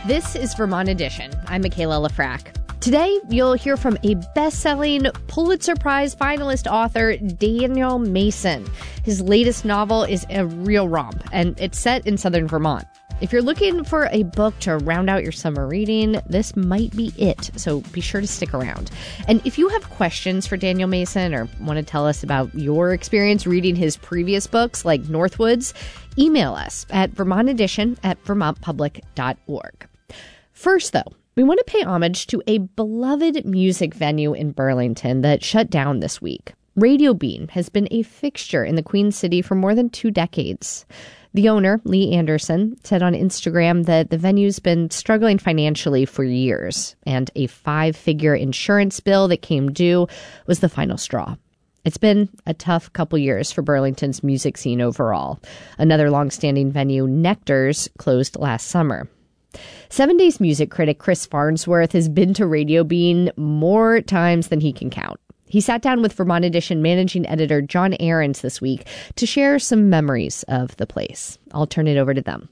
This is Vermont Edition. I'm Michaela Lafrac. Today, you'll hear from a best-selling Pulitzer Prize finalist author, Daniel Mason. His latest novel is a real romp, and it's set in southern Vermont. If you're looking for a book to round out your summer reading, this might be it, so be sure to stick around. And if you have questions for Daniel Mason or want to tell us about your experience reading his previous books like Northwoods, email us at vermontedition@vermontpublic.org. First, though, we want to pay homage to a beloved music venue in Burlington that shut down this week. Radio Bean has been a fixture in the Queen City for more than 2 decades. The owner, Lee Anderson, said on Instagram that the venue's been struggling financially for years, and a 5-figure insurance bill that came due was the final straw. It's been a tough couple years for Burlington's music scene overall. Another longstanding venue, Nectar's, closed last summer. 7 Days music critic Chris Farnsworth has been to Radio Bean more times than he can count. He sat down with Vermont Edition managing editor John Ahrens this week to share some memories of the place. I'll turn it over to them.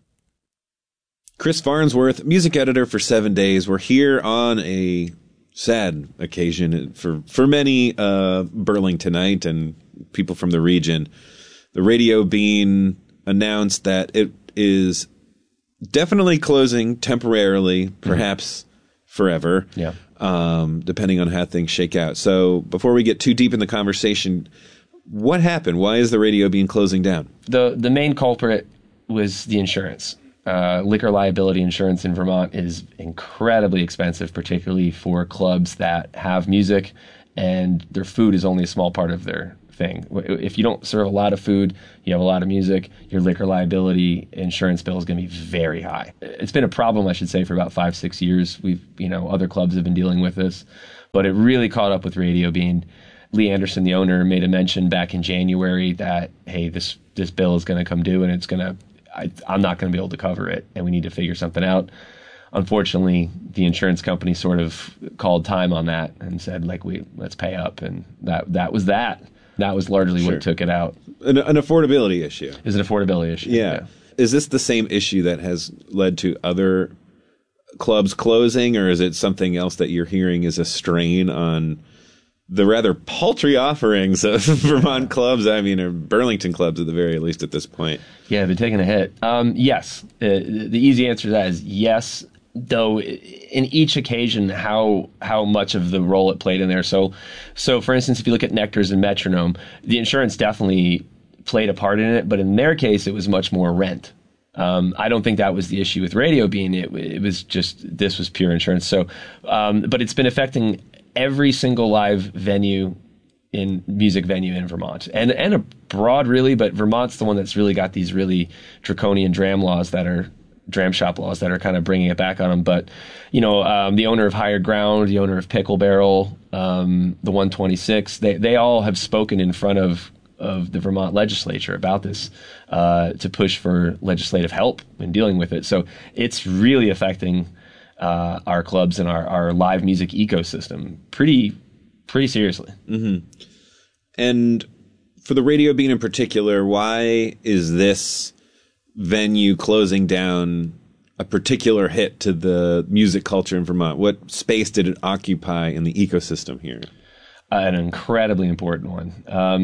Chris Farnsworth, music editor for 7 Days. We're here on a sad occasion for many Burlingtonite and people from the region. The Radio Bean announced that it is definitely closing temporarily, perhaps forever, depending on how things shake out. So before we get too deep in the conversation, what happened? Why is the Radio Bean closing down? The main culprit was the insurance. Liquor liability insurance in Vermont is incredibly expensive, particularly for clubs that have music and their food is only a small part of their thing. If you don't serve a lot of food, you have a lot of music, your liquor liability insurance bill is going to be very high. It's been a problem, I should say, for about 5-6 years. Other clubs have been dealing with this, but it really caught up with Radio Bean. Lee Anderson, the owner, made a mention back in January that, hey, this bill is going to come due and I'm not going to be able to cover it and we need to figure something out. Unfortunately, the insurance company sort of called time on that and said, let's pay up. And that was that. That was largely what took it out. An affordability issue. Is an affordability issue. Yeah. Is this the same issue that has led to other clubs closing, or is it something else that you're hearing is a strain on the rather paltry offerings of Vermont clubs? I mean, or Burlington clubs at the very least at this point. Yeah, they've been taking a hit. Yes. The easy answer to that is yes. Though in each occasion, how much of the role it played in there. So for instance, if you look at Nectar's and Metronome, the insurance definitely played a part in it, but in their case, it was much more rent. I don't think that was the issue with Radio Bean. It was just, this was pure insurance. So, but it's been affecting every single live music venue in Vermont and abroad really, but Vermont's the one that's really got these really draconian dram shop laws that are kind of bringing it back on them. But, the owner of Higher Ground, the owner of Pickle Barrel, the 126, they all have spoken in front of the Vermont legislature about this to push for legislative help in dealing with it. So it's really affecting our clubs and our live music ecosystem pretty seriously. Mm-hmm. And for the Radio Bean in particular, why is this venue closing down a particular hit to the music culture in Vermont? What space did it occupy in the ecosystem here? An incredibly important one.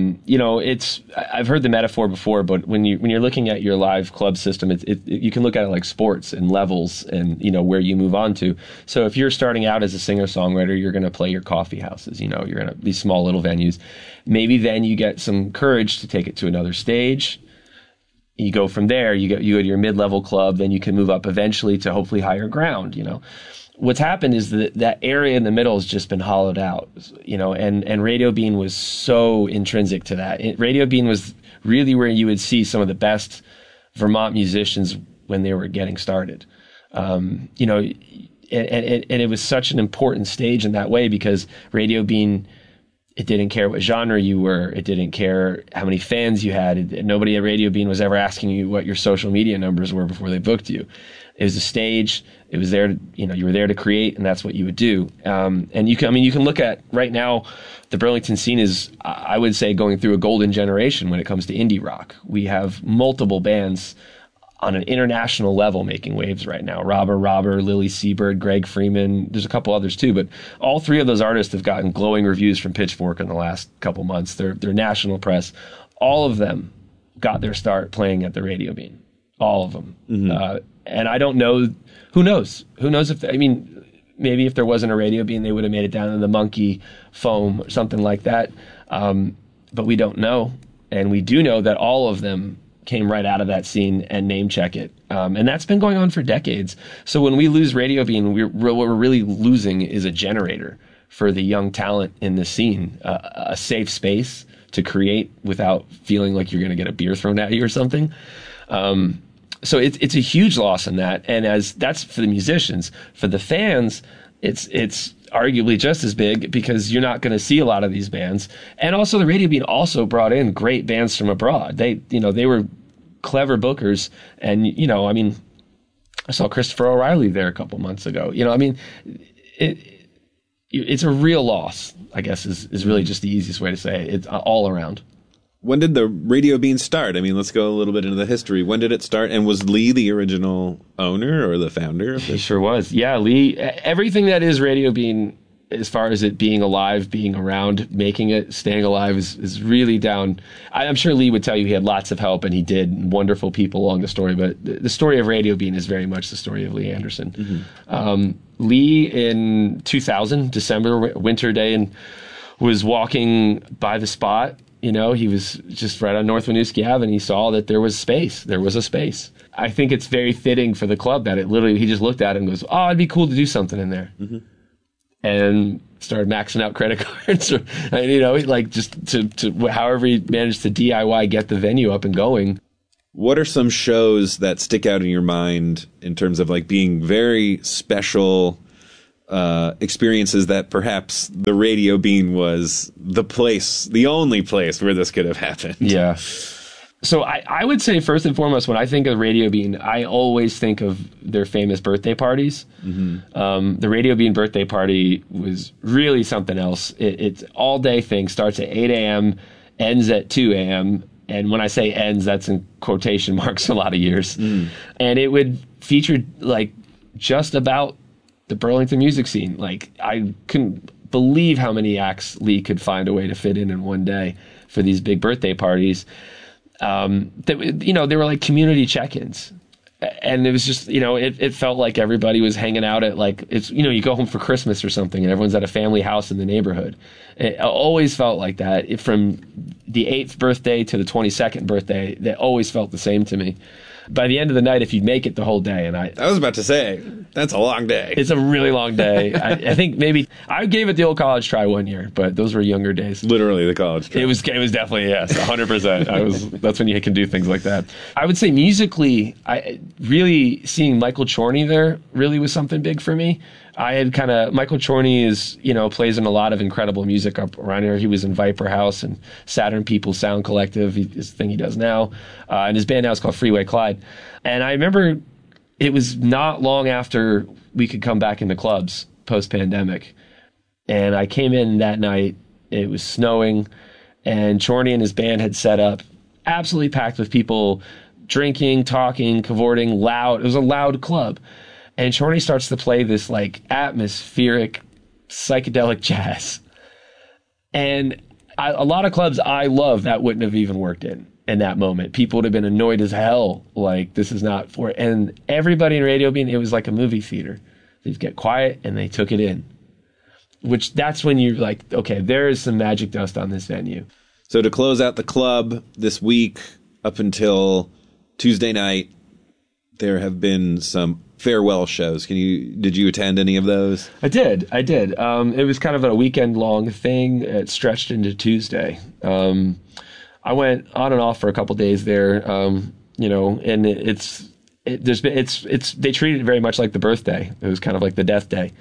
I've heard the metaphor before, but when you're looking at your live club system, you can look at it like sports and levels and, where you move on to. So if you're starting out as a singer-songwriter, you're going to play your coffee houses, you're going to these small little venues. Maybe then you get some courage to take it to another stage. You go from there, you go to your mid-level club, then you can move up eventually to hopefully Higher Ground, What's happened is that area in the middle has just been hollowed out, and Radio Bean was so intrinsic to that. Radio Bean was really where you would see some of the best Vermont musicians when they were getting started. And it was such an important stage in that way because Radio Bean, it didn't care what genre you were. It didn't care how many fans you had. Nobody at Radio Bean was ever asking you what your social media numbers were before they booked you. It was a stage. It was there. You were there to create, and that's what you would do. And you can look at right now, the Burlington scene is, I would say, going through a golden generation when it comes to indie rock. We have multiple bands on an international level making waves right now. Robber, Lily Seabird, Greg Freeman. There's a couple others too, but all three of those artists have gotten glowing reviews from Pitchfork in the last couple months. They're national press. All of them got their start playing at the Radio Bean. All of them. And I don't know. Who knows? Who knows if, maybe if there wasn't a Radio Bean, they would have made it down to the Monkey Foam or something like that. But we don't know. And we do know that all of them came right out of that scene and name check it. And that's been going on for decades. So when we lose Radio Bean, what we're really losing is a generator for the young talent in the scene, a safe space to create without feeling like you're going to get a beer thrown at you or something. So it's a huge loss in that. And as that's for the musicians, for the fans, it's arguably just as big because you're not going to see a lot of these bands. And also the Radio Bean also brought in great bands from abroad. They were clever bookers. And, I saw Christopher O'Reilly there a couple months ago. It's a real loss, I guess, is really just the easiest way to say it. It's all around. When did the Radio Bean start? Let's go a little bit into the history. When did it start? And was Lee the original owner or the founder of this? He sure was. Yeah, Lee. Everything that is Radio Bean, as far as it being alive, being around, making it, staying alive, is really down. I'm sure Lee would tell you he had lots of help, and he did, wonderful people along the story. But the story of Radio Bean is very much the story of Lee Anderson. Lee, in 2000, December, winter day, and was walking by the spot. He was just right on North Winooski Ave, and he saw that there was space. There was a space. I think it's very fitting for the club that it literally, he just looked at it and goes, oh, it'd be cool to do something in there. And started maxing out credit cards, or, just to however he managed to DIY, get the venue up and going. What are some shows that stick out in your mind in terms of being very special experiences that perhaps the Radio Bean was the only place where this could have happened? Yeah. So I would say first and foremost, when I think of Radio Bean, I always think of their famous birthday parties. The Radio Bean birthday party was really something else. It's all day thing, starts at 8 a.m., ends at 2 a.m., and when I say ends, that's in quotation marks a lot of years. And it would feature just about the Burlington music scene. I couldn't believe how many acts Lee could find a way to fit in one day for these big birthday parties. They were like community check-ins. And it was just, it felt like everybody was hanging out at it's, you go home for Christmas or something and everyone's at a family house in the neighborhood. It always felt like that. From the 8th birthday to the 22nd birthday, that always felt the same to me. By the end of the night, if you'd make it the whole day, and I was about to say, that's a long day. It's a really long day. I think maybe I gave it the old college try one year, but those were younger days. Literally the college try. It was definitely, yes, 100%. That's when you can do things like that. I would say musically, really seeing Michael Chorney there really was something big for me. I had Michael Chorney is, plays in a lot of incredible music up around here. He was in Viper House and Saturn People Sound Collective, his thing he does now. And his band now is called Freeway Clyde. And I remember it was not long after we could come back into clubs post-pandemic. And I came in that night, it was snowing, and Chorney and his band had set up, absolutely packed with people drinking, talking, cavorting, loud. It was a loud club. And Chorney starts to play this atmospheric psychedelic jazz. And a lot of clubs I love that wouldn't have even worked in that moment. People would have been annoyed as hell. This is not for it. And everybody in Radio Bean, it was like a movie theater. They'd get quiet and they took it in. Which that's when you're like, okay, there is some magic dust on this venue. So to close out the club this week up until Tuesday night, there have been some farewell shows. Did you attend any of those? I did. It was kind of a weekend long thing. It stretched into Tuesday. I went on and off for a couple days there. And they treated it very much like the birthday. It was kind of like the death day.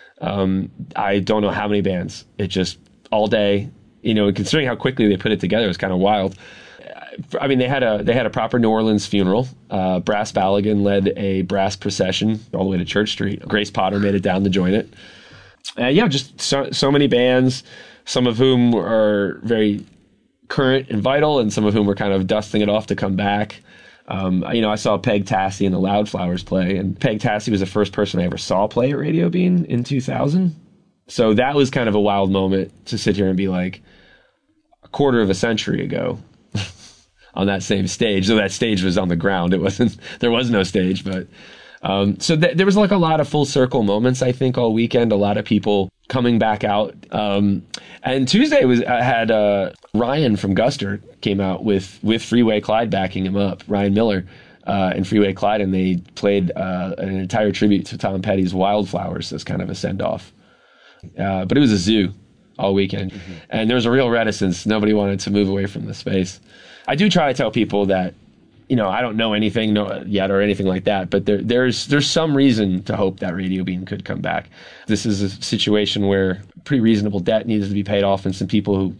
I don't know how many bands. It just all day, considering how quickly they put it together, it was kind of wild. They had a proper New Orleans funeral. Brass Ballaghan led a brass procession all the way to Church Street. Grace Potter made it down to join it. Just so many bands, some of whom are very current and vital, and some of whom were kind of dusting it off to come back. I saw Peg Tassi and the Loudflowers play, and Peg Tassi was the first person I ever saw play at Radio Bean in 2000. So that was kind of a wild moment to sit here and be like, a quarter of a century ago on that same stage. So that stage was on the ground. There was no stage, but there was like a lot of full circle moments, I think, all weekend. A lot of people coming back out. And Tuesday I had Ryan from Guster came out with Freeway Clyde backing him up, Ryan Miller and Freeway Clyde, and they played an entire tribute to Tom Petty's Wildflowers as kind of a send-off. But it was a zoo all weekend, and there was a real reticence. Nobody wanted to move away from the space. I do try to tell people that, I don't know anything yet or anything like that, but there's some reason to hope that Radio Bean could come back. This is a situation where pretty reasonable debt needs to be paid off, and some people who,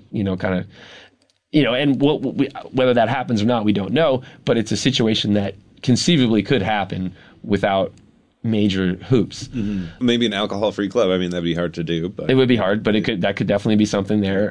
and whether that happens or not, we don't know, but it's a situation that conceivably could happen without major hoops. Mm-hmm. Maybe an alcohol-free club. I mean, that'd be hard to do. But it would be hard, but that could definitely be something there.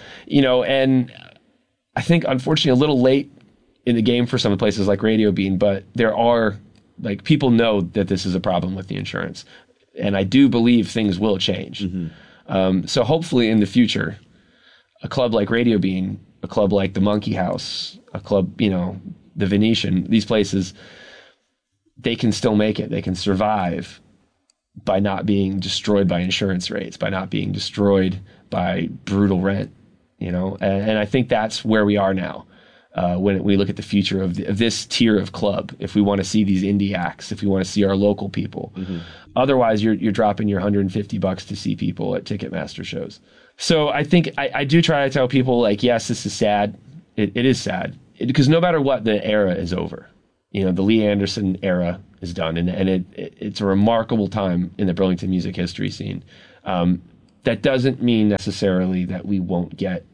And I think, unfortunately, a little late in the game for some places like Radio Bean, but there are, people know that this is a problem with the insurance. And I do believe things will change. Mm-hmm. So hopefully in the future, a club like Radio Bean, a club like the Monkey House, a club, the Venetian, these places, they can still make it. They can survive by not being destroyed by insurance rates, by not being destroyed by brutal rent, and I think that's where we are now. When we look at the future of this tier of club, if we want to see these indie acts, if we want to see our local people, otherwise you're dropping your $150 to see people at Ticketmaster shows. So I think I do try to tell people, yes, this is sad. It is sad because no matter what, the era is over. The Lee Anderson era is done, and it's a remarkable time in the Burlington music history scene. That doesn't mean necessarily that we won't get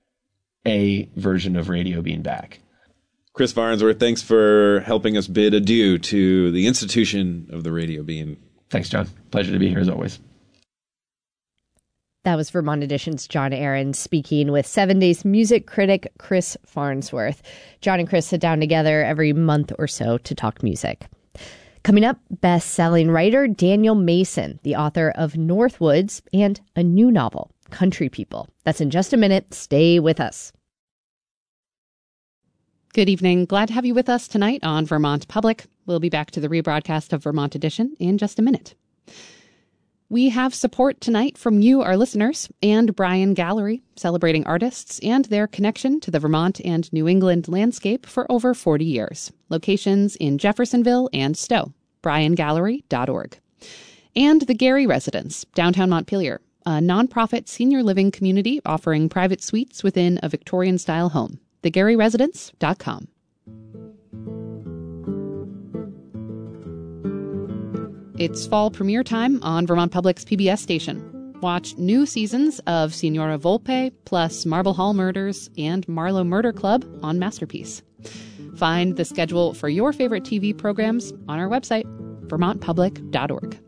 a version of Radio Bean back. Chris Farnsworth, thanks for helping us bid adieu to the institution of the Radio Bean. Thanks, John. Pleasure to be here as always. That was Vermont Edition's John Aaron speaking with 7 Days music critic Chris Farnsworth. John and Chris sit down together every month or so to talk music. Coming up, best-selling writer Daniel Mason, the author of Northwoods and a new novel, Country People. That's in just a minute. Stay with us. Good evening. Glad to have you with us tonight on Vermont Public. We'll be back to the rebroadcast of Vermont Edition in just a minute. We have support tonight from you, our listeners, and Bryan Gallery, celebrating artists and their connection to the Vermont and New England landscape for over 40 years. Locations in Jeffersonville and Stowe. BryanGallery.org. And the Gary Residence, downtown Montpelier, a nonprofit senior living community offering private suites within a Victorian-style home. TheGaryResidence.com. It's fall premiere time on Vermont Public's PBS station. Watch new seasons of Signora Volpe, plus Marble Hall Murders and Marlowe Murder Club on Masterpiece. Find the schedule for your favorite TV programs on our website, vermontpublic.org.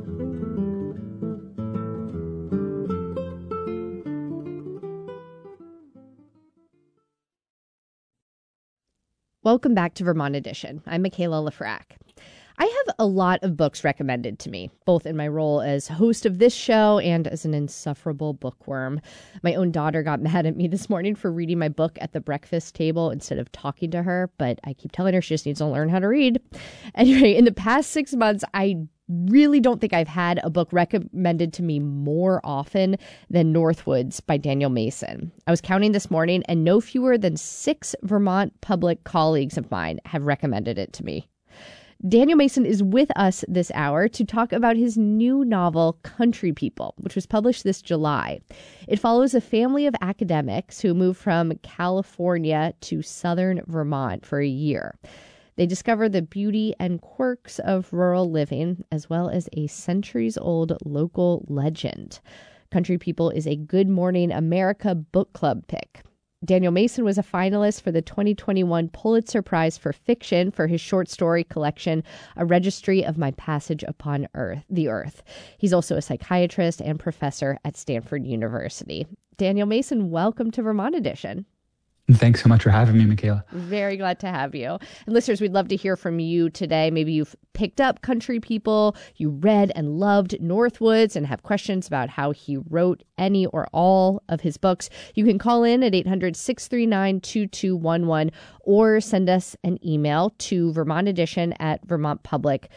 Welcome back to Vermont Edition. I'm Michaela Lafrac. I have a lot of books recommended to me, both in my role as host of this show and as an insufferable bookworm. My own daughter got mad at me this morning for reading my book at the breakfast table instead of talking to her, but I keep telling her she just needs to learn how to read. Anyway, in the past 6 months, I really don't think I've had a book recommended to me more often than Northwoods by Daniel Mason. I was counting this morning, and no fewer than 6 Vermont Public colleagues of mine have recommended it to me. Daniel Mason is with us this hour to talk about his new novel, Country People, which was published this July. It follows a family of academics who moved from California to southern Vermont for a year. They discover the beauty and quirks of rural living, as well as a centuries-old local legend. Country People is a Good Morning America book club pick. Daniel Mason was a finalist for the 2021 Pulitzer Prize for Fiction for his short story collection, A Registry of My Passage Upon the Earth. He's also a psychiatrist and professor at Stanford University. Daniel Mason, welcome to Vermont Edition. Thanks so much for having me, Michaela. Very glad to have you. And listeners, we'd love to hear from you today. Maybe you've picked up Country People, you read and loved Northwoods and have questions about how he wrote any or all of his books. You can call in at 800-639-2211 or send us an email to vermontedition@vermontpublic.org.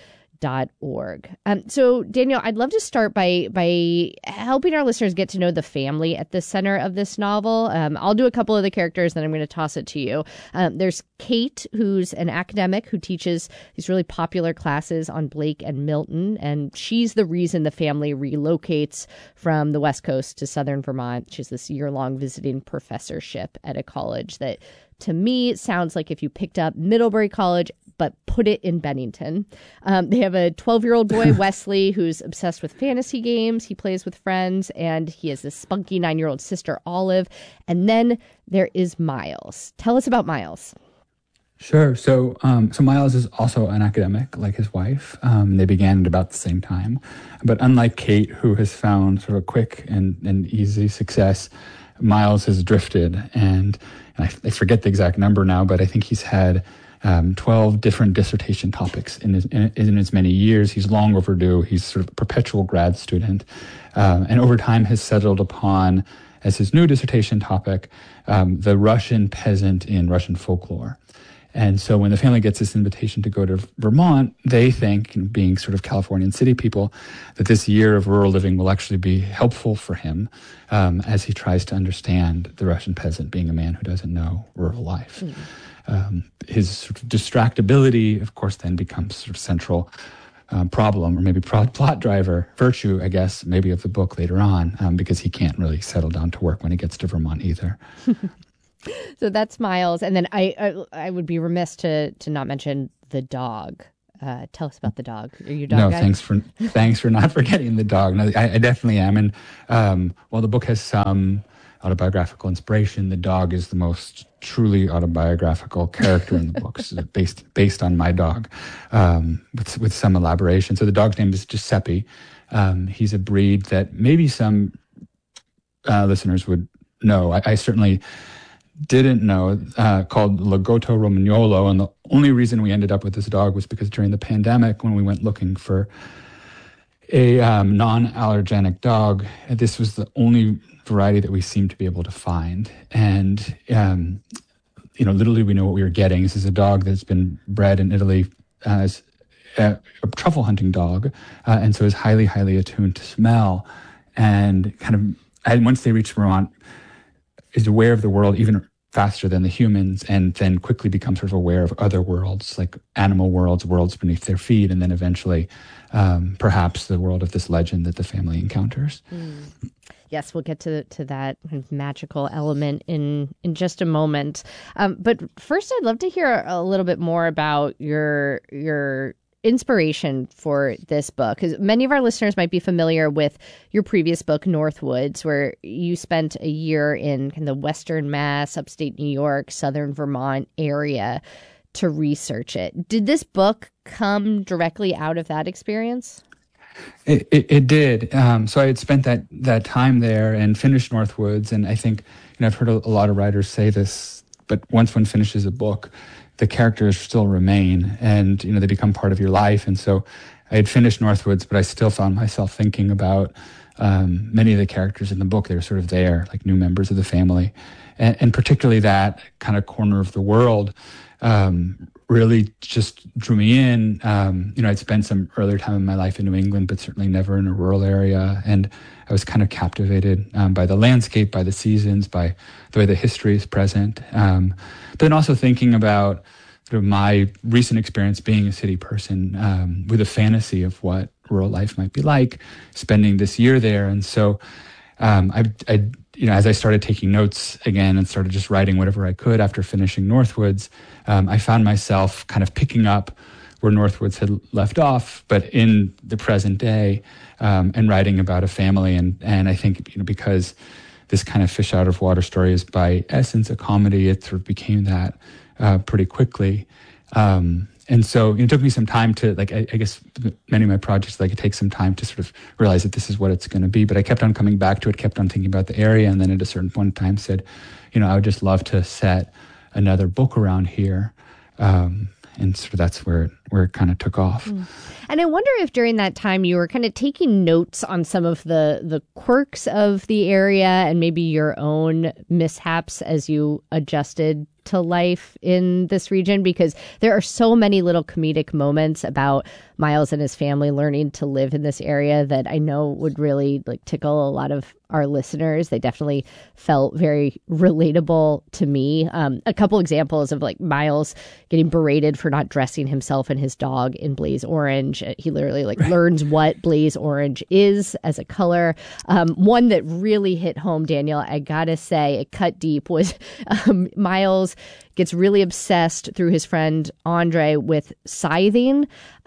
So, Daniel, I'd love to start by helping our listeners get to know the family at the center of this novel. I'll do a couple of the characters, then I'm going to toss it to you. There's Kate, who's an academic who teaches these really popular classes on Blake and Milton, and she's the reason the family relocates from the West Coast to Southern Vermont. She's this year-long visiting professorship at a college that, to me, sounds like if you picked up Middlebury College but put it in Bennington. They have a 12-year-old boy, Wesley, who's obsessed with fantasy games. He plays with friends, and he has this spunky 9-year-old sister, Olive. And then there is Miles. Tell us about Miles. Sure. So Miles is also an academic, like his wife. They began at about the same time. But unlike Kate, who has found sort of a quick and easy success, Miles has drifted. And I forget the exact number now, but I think he's had 12 different dissertation topics in as many years. He's long overdue. He's sort of a perpetual grad student. And over time has settled upon, as his new dissertation topic, the Russian peasant in Russian folklore. And so when the family gets this invitation to go to Vermont, they think, being sort of Californian city people, that this year of rural living will actually be helpful for him as he tries to understand the Russian peasant, being a man who doesn't know rural life. Mm-hmm. His sort of distractibility, of course, then becomes sort of central problem, or maybe plot driver, virtue, I guess, maybe of the book later on, because he can't really settle down to work when he gets to Vermont either. So that's Miles. And then I would be remiss to not mention the dog. Tell us about the dog. Are you a dog guy? Thanks for not forgetting the dog. No, I definitely am. And while the book has some autobiographical inspiration, the dog is the most truly autobiographical character in the books, based on my dog, with some elaboration. So the dog's name is Giuseppe. He's a breed that maybe some listeners would know. I certainly didn't know, called Lagotto Romagnolo. And the only reason we ended up with this dog was because during the pandemic, when we went looking for a non-allergenic dog, this was the only variety that we seemed to be able to find. And, literally we know what we were getting. This is a dog that's been bred in Italy as a truffle hunting dog, and so is highly, highly attuned to smell. And once they reach Vermont, is aware of the world even faster than the humans, and then quickly becomes sort of aware of other worlds, like animal worlds, worlds beneath their feet, and then eventually perhaps the world of this legend that the family encounters. Mm. Yes, we'll get to that kind of magical element in just a moment. But first, I'd love to hear a little bit more about your inspiration for this book, because many of our listeners might be familiar with your previous book, Northwoods, where you spent a year in kind of the Western Mass, upstate New York, Southern Vermont area to research it. Did this book come directly out of that experience? It did. So I had spent that time there and finished Northwoods, and I think I've heard a lot of writers say this, but once one finishes a book, the characters still remain, and they become part of your life. And so I had finished Northwoods, but I still found myself thinking about many of the characters in the book. They were sort of there, like new members of the family, and particularly that kind of corner of the world really just drew me in. I'd spent some earlier time in my life in New England, but certainly never in a rural area. And I was kind of captivated by the landscape, by the seasons, by the way the history is present. But then also thinking about sort of my recent experience being a city person with a fantasy of what rural life might be like, spending this year there. And so as I started taking notes again and started just writing whatever I could after finishing Northwoods, I found myself kind of picking up where Northwoods had left off, but in the present day, and writing about a family. And I think, because this kind of fish out of water story is by essence a comedy, it sort of became that pretty quickly. And so it took me some time to, like, I guess many of my projects, like, it takes some time to sort of realize that this is what it's going to be. But I kept on coming back to it, kept on thinking about the area. And then at a certain point in time said, I would just love to set another book around here. And sort of that's where it kind of took off. And I wonder if during that time you were kind of taking notes on some of the quirks of the area and maybe your own mishaps as you adjusted to life in this region, because there are so many little comedic moments about Miles and his family learning to live in this area that I know would really like tickle a lot of our listeners. They definitely felt very relatable to me. A couple examples of like Miles getting berated for not dressing himself and his dog in blaze orange. He literally learns what blaze orange is as a color. One that really hit home, Daniel, I gotta say, it cut deep, was Miles gets really obsessed through his friend Andre with scything.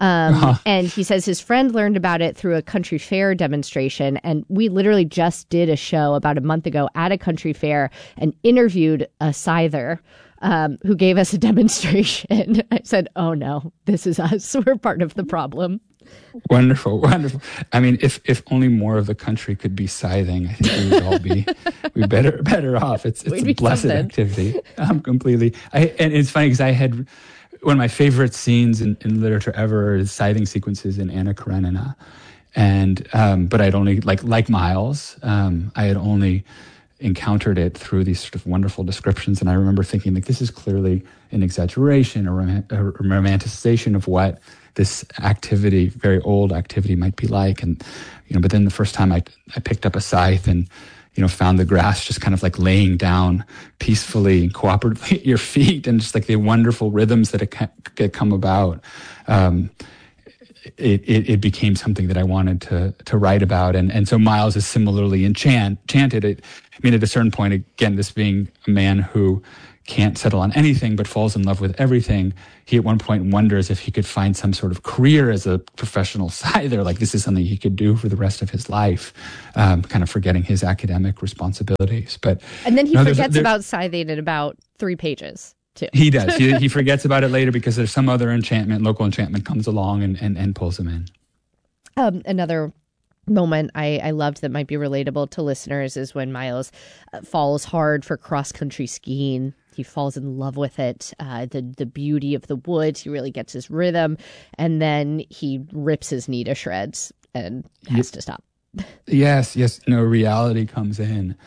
And he says his friend learned about it through a country fair demonstration. And we literally just did a show about a month ago at a country fair and interviewed a scyther who gave us a demonstration. I said, oh no, this is us. We're part of the problem. Wonderful. I mean, if only more of the country could be scything, I think we would all be better off. It's a blessed activity. Completely. And it's funny because I had one of my favorite scenes in literature ever is scything sequences in Anna Karenina, and but I'd only like Miles, I had only encountered it through these sort of wonderful descriptions, and I remember thinking like this is clearly an exaggeration, a romanticization of what this activity, very old activity, might be like. And but then the first time I picked up a scythe and found the grass just kind of like laying down peacefully and cooperatively at your feet, and just like the wonderful rhythms that it come about, it became something that I wanted to write about. And so Miles is similarly enchanted. At a certain point, again, this being a man who can't settle on anything but falls in love with everything, he at one point wonders if he could find some sort of career as a professional scyther, like this is something he could do for the rest of his life, kind of forgetting his academic responsibilities. And then he forgets about scything in about 3 pages too. He does. He forgets about it later because there's some other local enchantment comes along and pulls him in. Another moment I loved that might be relatable to listeners is when Miles falls hard for cross-country skiing. He falls in love with it, the beauty of the woods. He really gets his rhythm, and then he rips his knee to shreds and has to stop. Yes. No, reality comes in,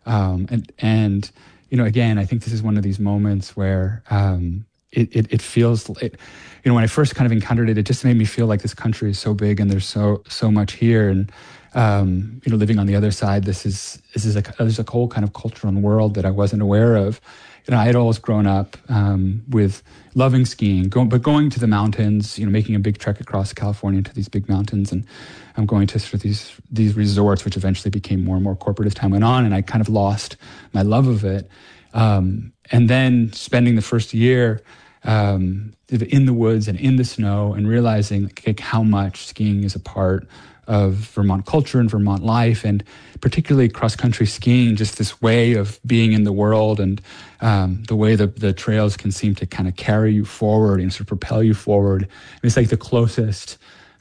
and again, I think this is one of these moments where it feels like, when I first kind of encountered it, it just made me feel like this country is so big and there's so much here, and living on the other side, there's a whole kind of culture and world that I wasn't aware of. I had always grown up with loving skiing, but going to the mountains, making a big trek across California to these big mountains, and I'm going to sort of these resorts, which eventually became more and more corporate as time went on, and I kind of lost my love of it. And then spending the first year in the woods and in the snow, and realizing like how much skiing is a part of Vermont culture and Vermont life, and particularly cross-country skiing, just this way of being in the world, and the way the trails can seem to kind of carry you forward and sort of propel you forward. And it's like the closest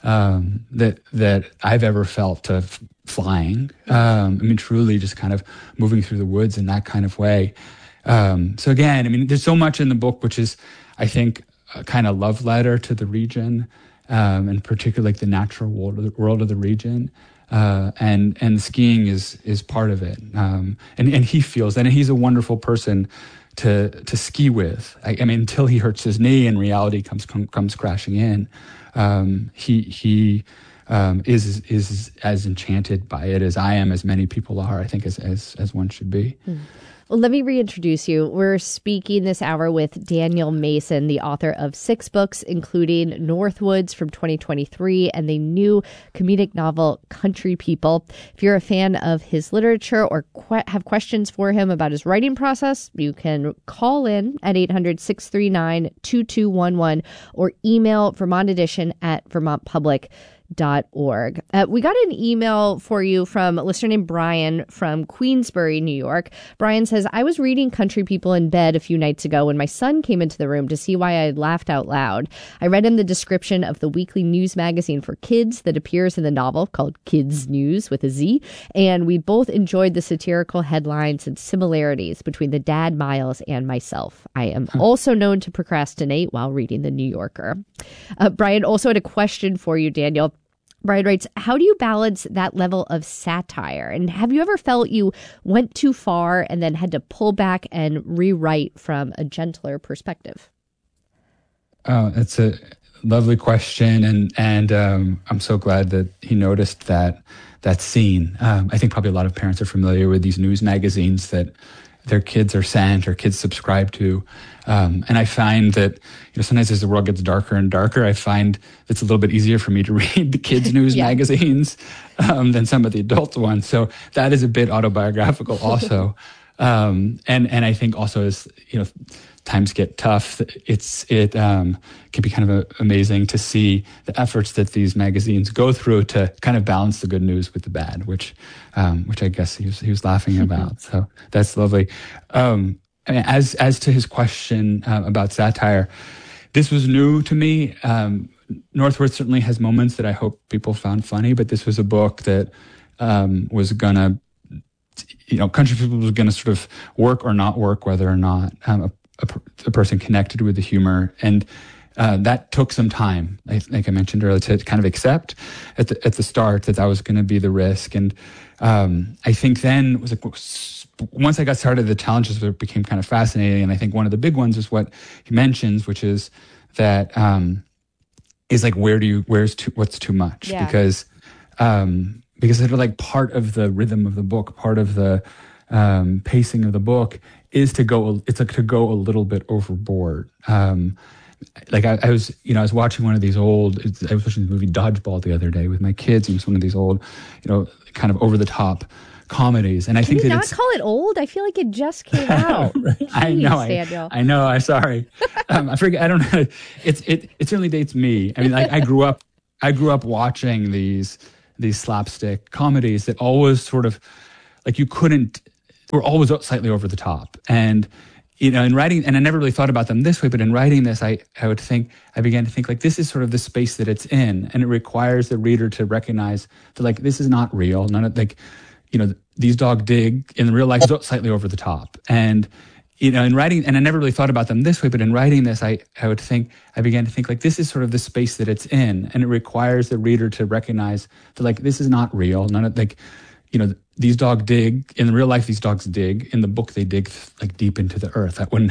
that I've ever felt to flying. Truly just kind of moving through the woods in that kind of way. So again, there's so much in the book, which is, I think, a kind of love letter to the region, and particularly like the natural world of the region. And skiing is part of it. And he feels that, and he's a wonderful person to ski with. Until he hurts his knee and reality comes crashing in, he is as enchanted by it as I am, as many people are, I think, as one should be. Well, let me reintroduce you. We're speaking this hour with Daniel Mason, the author of 6 books, including Northwoods from 2023 and the new comedic novel Country People. If you're a fan of his literature or have questions for him about his writing process, you can call in at 800-639-2211 or email vermontedition@vermontpublic.org. We got an email for you from a listener named Brian from Queensbury, New York. Brian says, says, I was reading Country People in bed a few nights ago when my son came into the room to see why I had laughed out loud. I read him the description of the weekly news magazine for kids that appears in the novel called Kids News with a Z, and we both enjoyed the satirical headlines and similarities between the dad Miles and myself. I am also known to procrastinate while reading The New Yorker. Brian also had a question for you, Daniel. Brian writes, how do you balance that level of satire? And have you ever felt you went too far and then had to pull back and rewrite from a gentler perspective? Oh, that's a lovely question. And I'm so glad that he noticed that scene. I think probably a lot of parents are familiar with these news magazines that their kids are sent or kids subscribe to. And I find that, sometimes as the world gets darker and darker, I find it's a little bit easier for me to read the kids' news magazines than some of the adult ones. So that is a bit autobiographical also. And I think also as, times get tough, it can be kind of amazing to see the efforts that these magazines go through to kind of balance the good news with the bad, which I guess he was laughing about. So that's lovely. As to his question about satire, this was new to me. Northworth certainly has moments that I hope people found funny, but this was a book that was gonna, Country People was gonna sort of work or not work, whether or not a person connected with the humor, and that took some time. Like I mentioned earlier, to kind of accept at the start that was going to be the risk. And I think then it was like once I got started, the challenges became kind of fascinating. And I think one of the big ones is what he mentions, which is that is like what's too much? Yeah. Because it's like part of the rhythm of the book, part of the pacing of the book is to go a little bit overboard. Like I was watching one of these I was watching the movie Dodgeball the other day with my kids. It was one of these old, kind of over the top comedies. And I think Can that you not call it old? I feel like it just came out. Jeez, I know, Daniel. I know. I'm sorry. I forget. I don't know. It certainly dates me. I mean, I grew up watching these slapstick comedies that always sort of like were always slightly over the top. And, in writing, and I never really thought about them this way, but in writing this, I began to think like, this is sort of the space that it's in. And it requires the reader to recognize that like, this is not real. None of these dogs dig in real life slightly over the top. And, in writing, and I never really thought about them this way, but in writing this, I began to think like, this is sort of the space that it's in. And it requires the reader to recognize that like, this is not real. None of these dogs dig in real life. These dogs dig in the book. They dig like deep into the earth. That wouldn't